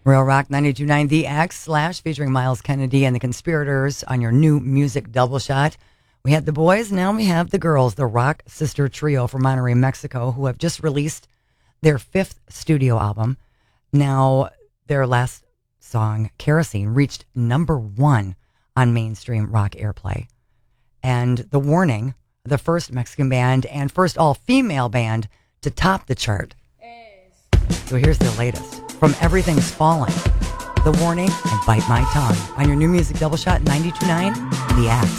Real Rock 92.9 The X Slash featuring Miles Kennedy and the Conspirators on your new music double shot. We had the boys, now we have the girls, the Rock Sister Trio from Monterrey, Mexico, who have just released their 5th studio album. Now, their last song, Kerosene, reached #1 on mainstream rock airplay. And The Warning, the first Mexican band and first all-female band to top the chart. So here's their latest. From Everything's Falling, The Warning, and Bite My Tongue on your new music double shot 92.9 The X.